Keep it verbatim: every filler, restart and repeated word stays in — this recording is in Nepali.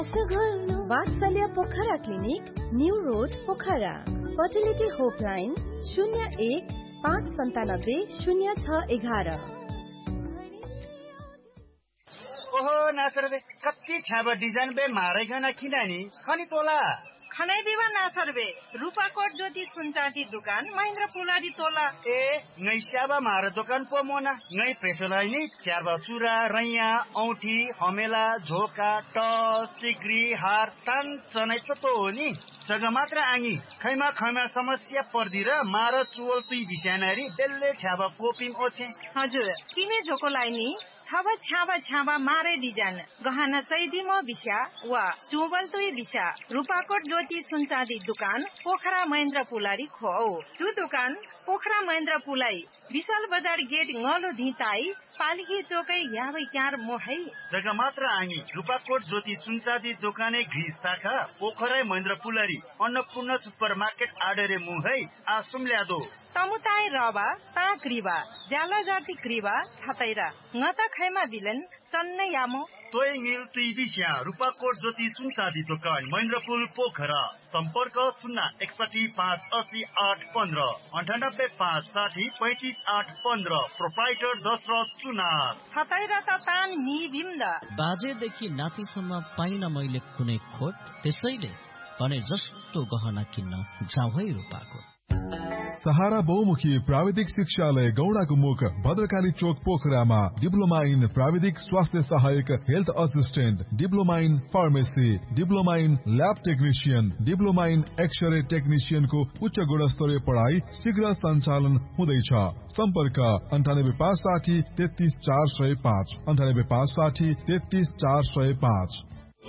वात्सल्य Pokhara clinic, new road Pokhara. Fertility होपलाइन शून्य एक पाँच सन्तानब्बे शून्य छ एघार। ओहो नासर बे कति छाबा डिजाइन बे मारै गना किनानी खनी तोला खनै दिवा नासर बे रूपाकोट ज्योति सुनचाँदी दुकान महेन्द्र पुलाडी तोला ए ngै स्याबा मार दुकान पो मोना ngै प्रेसोलाई नि च्याबा चुरा रैया औठी हमेला झोका टस सिक्री हार तान चनै त तो हो नि जग्गा मात्र आङी खैमा खैमा समस्या पर्दी र मार चुवल तुई बिसानारी बेल्ले छ्याबा पोपिम ओछे हजुर किने झोकोलाई नि छाबा छाबा छाबा मारे डिजाइन गहना चैदिमो बिसा वा चुवल तुई बिसा रूपाकोट ज्योति सुनचाँदी दुकान पोखरा महेन्द्र पुलारी खो चु दुकान पोखरा महेन्द्र पुलाई विशाल बजार गेट ngalo धिताई पालिकी चोकै याबै क्यार मोहै जग्गा मात्र आङी रूपाकोट ज्योति सुनचाँदी दोकाने घिस शाखा पोखरा महेन्द्र पुलारी अन्नपूर्ण सुपर मार्केट आडरे मुहै आसुम ल्यादो तमुताई रबा ता क्रिबा ज्याला जाति क्रिबा छतैरा ngata खैमा बिलन चन्नै यामो तोय मिल तुई दिशा रूपाकोट ज्योति सुनचाँदी दोकान महेन्द्रपुल पोखरा सम्पर्क शून्य एकसठी पाँच अस्सी आठ पन्ध्र अन्ठानब्बे पाँच साठी पैँतिस आठ पन्ध्र प्रोप्राइटर दशरथ सुनार छतैरा त तान नि बिम्दा बाजेदेखि नातिसम्म पाइन मैले कुनै खोट त्यसैले भने जस्तो गहना किन्न जाऊ है रूपाकोट। सहारा बहुमुखी प्राविधिक शिक्षालय गौडाको मुख भद्रकाली चोक पोखरामा डिप्लोमा इन प्राविधिक स्वास्थ्य सहायक health assistant diploma in pharmacy diploma in lab technician diploma in x-ray टेक्निशियनको उच्च गुणस्तरीय पढाइ शीघ्र सञ्चालन हुँदैछ। सम्पर्क अन्ठानब्बे पाँच साठी तेत्तिस चार सय पाँच अन्ठानब्बे पाँच साठी तेत्तिस चार सय पाँच।